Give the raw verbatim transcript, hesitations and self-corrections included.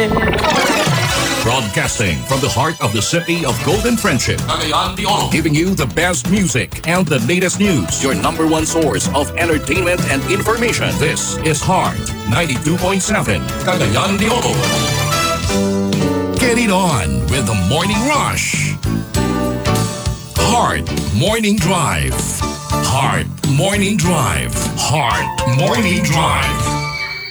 Broadcasting from the heart of the city of Golden Friendship, Cagayan de Oro. giving you the best music and the latest news. Your number one source of entertainment and information. This is Heart ninety-two point seven, Cagayan de Oro. Get it on with the Morning Rush. Heart Morning Drive. Heart Morning Drive. Heart Morning Drive.